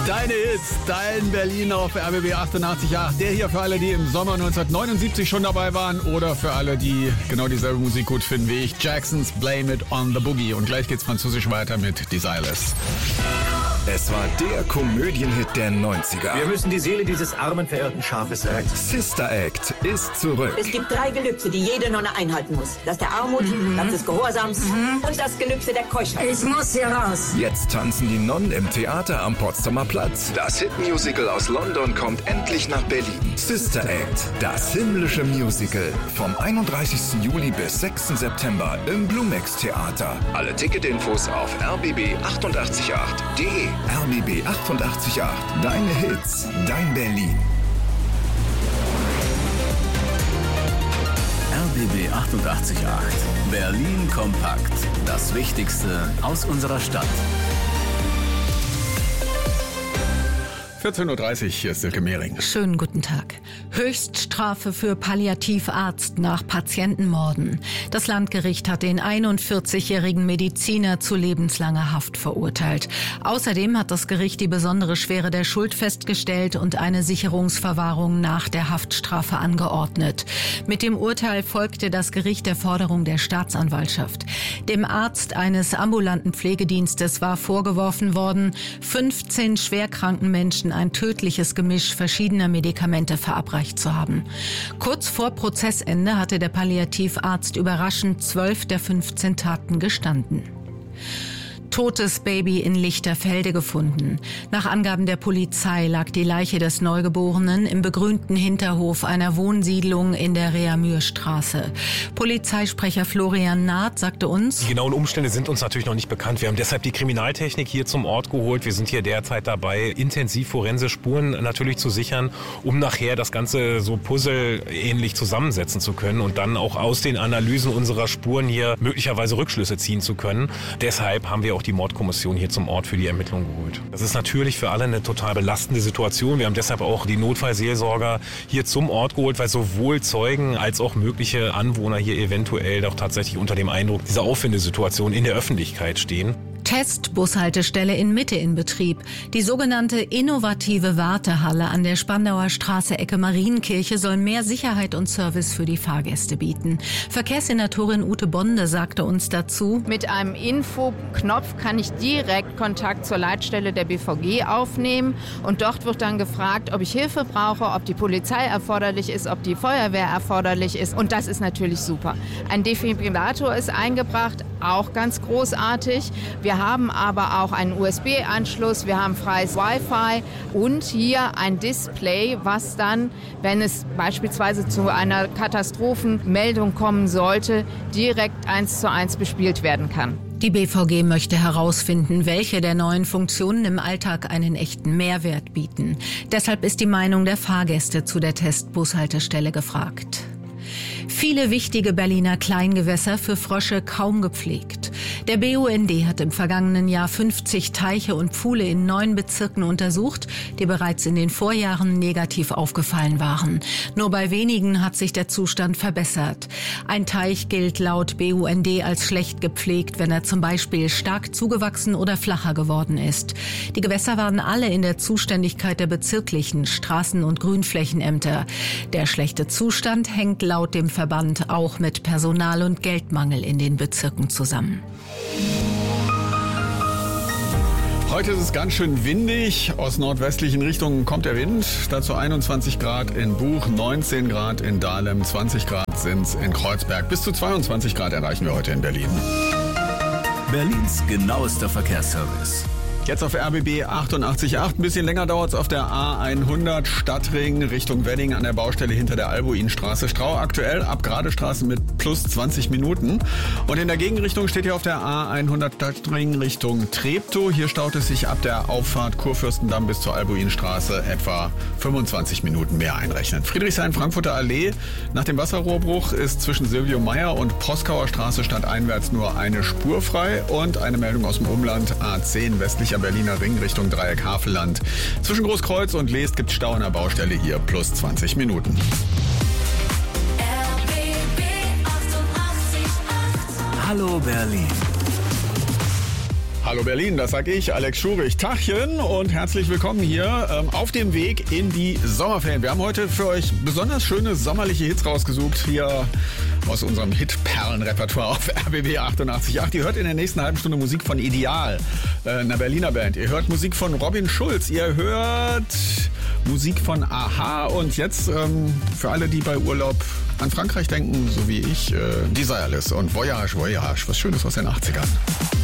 Deine Hits, dein Berlin auf RBB 88.8. Der hier für alle, die im Sommer 1979 schon dabei waren oder für alle, die genau dieselbe Musik gut finden wie ich. Jacksons Blame It on the Boogie. Und gleich geht's französisch weiter mit Desireless. Es war der Komödienhit der 90er. Wir müssen die Seele dieses armen, verirrten Schafes retten. Sister Act ist zurück. Es gibt 3 Gelübde, die jede Nonne einhalten muss. Das der Armut, das des Gehorsams und das Gelübde der Keuschheit. Ich muss hier raus. Jetzt tanzen die Nonnen im Theater am Potsdamer Platz. Das Hitmusical aus London kommt endlich nach Berlin. Sister Act, das himmlische Musical. Vom 31. Juli bis 6. September im Blumex Theater. Alle Ticketinfos auf rbb888.de. RBB 88.8, deine Hits, dein Berlin. RBB 88.8, Berlin kompakt. Das Wichtigste aus unserer Stadt. 14.30 Uhr, hier ist Silke Mehring. Schönen guten Tag. Höchststrafe für Palliativarzt nach Patientenmorden. Das Landgericht hat den 41-jährigen Mediziner zu lebenslanger Haft verurteilt. Außerdem hat das Gericht die besondere Schwere der Schuld festgestellt und eine Sicherungsverwahrung nach der Haftstrafe angeordnet. Mit dem Urteil folgte das Gericht der Forderung der Staatsanwaltschaft. Dem Arzt eines ambulanten Pflegedienstes war vorgeworfen worden, 15 schwerkranken Menschen ein tödliches Gemisch verschiedener Medikamente verabreicht zu haben. Kurz vor Prozessende hatte der Palliativarzt überraschend 12 der 15 Taten gestanden. Totes Baby in Lichterfelde gefunden. Nach Angaben der Polizei lag die Leiche des Neugeborenen im begrünten Hinterhof einer Wohnsiedlung in der Reamürstraße. Polizeisprecher Florian Naht sagte uns: Die genauen Umstände sind uns natürlich noch nicht bekannt. Wir haben deshalb die Kriminaltechnik hier zum Ort geholt. Wir sind hier derzeit dabei, intensiv forensische Spuren natürlich zu sichern, um nachher das Ganze so puzzleähnlich zusammensetzen zu können und dann auch aus den Analysen unserer Spuren hier möglicherweise Rückschlüsse ziehen zu können. Deshalb haben wir auch die Mordkommission hier zum Ort für die Ermittlung geholt. Das ist natürlich für alle eine total belastende Situation. Wir haben deshalb auch die Notfallseelsorger hier zum Ort geholt, weil sowohl Zeugen als auch mögliche Anwohner hier eventuell doch tatsächlich unter dem Eindruck dieser Auffindesituation in der Öffentlichkeit stehen. Testbushaltestelle in Mitte in Betrieb. Die sogenannte innovative Wartehalle an der Spandauer Straße Ecke Marienkirche soll mehr Sicherheit und Service für die Fahrgäste bieten. Verkehrssenatorin Ute Bonde sagte uns dazu: Mit einem Infoknopf kann ich direkt Kontakt zur Leitstelle der BVG aufnehmen und dort wird dann gefragt, ob ich Hilfe brauche, ob die Polizei erforderlich ist, ob die Feuerwehr erforderlich ist, und das ist natürlich super. Ein Defibrillator ist eingebracht, auch ganz großartig. Wir haben aber auch einen USB-Anschluss, wir haben freies Wi-Fi und hier ein Display, was dann, wenn es beispielsweise zu einer Katastrophenmeldung kommen sollte, direkt 1:1 bespielt werden kann. Die BVG möchte herausfinden, welche der neuen Funktionen im Alltag einen echten Mehrwert bieten. Deshalb ist die Meinung der Fahrgäste zu der Testbushaltestelle gefragt. Viele wichtige Berliner Kleingewässer für Frösche kaum gepflegt. Der BUND hat im vergangenen Jahr 50 Teiche und Pfuhle in 9 Bezirken untersucht, die bereits in den Vorjahren negativ aufgefallen waren. Nur bei wenigen hat sich der Zustand verbessert. Ein Teich gilt laut BUND als schlecht gepflegt, wenn er zum Beispiel stark zugewachsen oder flacher geworden ist. Die Gewässer waren alle in der Zuständigkeit der bezirklichen Straßen- und Grünflächenämter. Der schlechte Zustand hängt laut dem Verband auch mit Personal- und Geldmangel in den Bezirken zusammen. Heute ist es ganz schön windig. Aus nordwestlichen Richtungen kommt der Wind. Dazu 21 Grad in Buch, 19 Grad in Dahlem, 20 Grad sind's in Kreuzberg. Bis zu 22 Grad erreichen wir heute in Berlin. Berlins genauester Verkehrsservice. Jetzt auf RBB 88.8. Ein bisschen länger dauert es auf der A100 Stadtring Richtung Wedding an der Baustelle hinter der Albuinstraße. Stau aktuell ab Gradestraße mit plus 20 Minuten. Und in der Gegenrichtung steht hier auf der A100 Stadtring Richtung Treptow. Hier staut es sich ab der Auffahrt Kurfürstendamm bis zur Albuinstraße etwa 25 Minuten mehr einrechnen. Friedrichshain-Frankfurter Allee. Nach dem Wasserrohrbruch ist zwischen Silvio Meyer und Proskauer Straße stadteinwärts nur eine Spur frei. Und eine Meldung aus dem Umland A10 westlicher Berliner Ring Richtung Dreieck Havelland. Zwischen Großkreuz und Leest gibt es Stau an der Baustelle hier plus 20 Minuten. Hallo Berlin. Hallo Berlin, das sag ich, Alex Schurich. Tachchen und herzlich willkommen hier auf dem Weg in die Sommerferien. Wir haben heute für euch besonders schöne sommerliche Hits rausgesucht, hier aus unserem Hitperlen-Repertoire auf RBB 88.8. Ihr hört in der nächsten halben Stunde Musik von Ideal, einer Berliner Band. Ihr hört Musik von Robin Schulz, ihr hört Musik von Aha und jetzt für alle, die bei Urlaub an Frankreich denken, so wie ich, Desireless und Voyage, Voyage, was Schönes aus den 80ern.